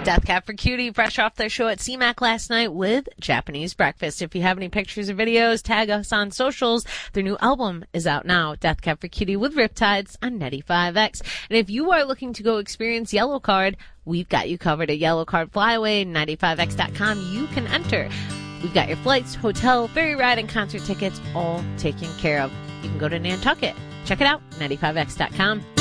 Death Cab for Cutie, fresh off their show at CMAC last night with Japanese Breakfast. If you have any pictures or videos, tag us on socials. Their new album is out now, Death Cab for Cutie with Riptides on 95X. And if you are looking to go experience Yellow Card, we've got you covered at Yellow Card Flyaway, 95X.com. You can enter. We've got your flights, hotel, ferry ride, and concert tickets all taken care of. You can go to Nantucket. Check it out, 95X.com.